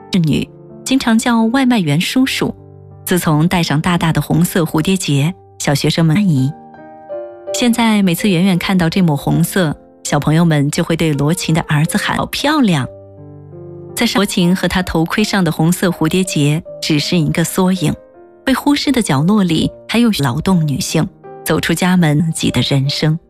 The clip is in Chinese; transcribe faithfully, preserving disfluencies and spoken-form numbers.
女，经常叫外卖员叔叔。自从戴上大大的红色蝴蝶结，小学生们阿姨。现在每次远远看到这抹红色，小朋友们就会对罗琴的儿子喊好漂亮。在罗琴和他头盔上的红色蝴蝶结只是一个缩影，被忽视的角落里还有劳动女性走出家门自己的人生。